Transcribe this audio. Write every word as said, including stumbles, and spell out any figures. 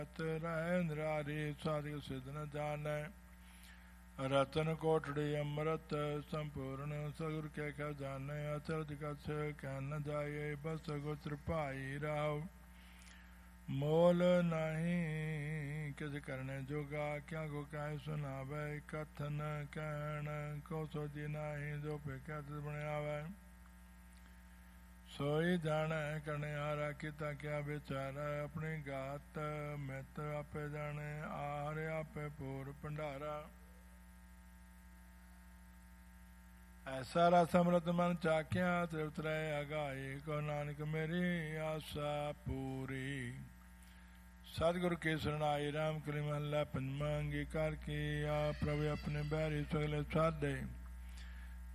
ਰਹਿ ਨਿਰਾਰੀ ਸਾਧਿ ਸਿਧ ਨ ਜਾਣੈ ਰਤਨ ਕੋਟੜੀ ਅੰਮ੍ਰਿਤ ਸੰਪੂਰਨ ਸਗੁਰ ਕੇ ਖਜ਼ਾਨੇ ਅਚਰਜ ਕਛ ਕਹਿ ਨ ਜਾਏ ਬਸ ਗੁਰ ਭਾਈ ਰਾਵ ਮੋਲ ਨਹੀਂ ਕਿਸ ਕਰਨੇ ਜੋਗਾ ਕਿਆ ਕੋ ਕਹਿ ਸੁਨਾਵੇ ਕਥਨ ਕਹਿਣ ਕੋ ਸੋਜੀ ਨਹੀਂ ਜੋ ਪੇਖਤ ਬਣਿਆਵੇ ਸੋਈ ਜਾਣੈ ਕਰਨੇ ਹਾਰਾ ਕੀਤਾ ਕਿਆ ਵਿਚਾਰਾ ਆਪਣੀ ਗਾਤ ਮਿਤ ਆਪੇ ਜਾਣੇ ਆਹਾਰ ਆਪੇ ਪੂਰ ਭੰਡਾਰਾ ਐਸਾ ਰਸ ਅੰਮ੍ਰਿਤ ਮਨ ਚਾਖਿਆ ਤ੍ਰਿਪਤ ਰਹਿ ਅਗਾਏ ਕੋ ਨਾਨਕ ਮੇਰੀ ਆਸਾ ਪੂਰੀ ਸਤਿਗੁਰ ਕੇ ਸਰਣਾਈ ਰਾਮ ਕਲੀ ਮਹੱਲਾ ਪੰਜਵਾਂ ਅੰਗੀਕਾਰ ਕੀਆ ਪ੍ਰਭੂ ਆਪਣੇ ਬੈਰੀ ਸਗਲੇ ਸਾਧੇ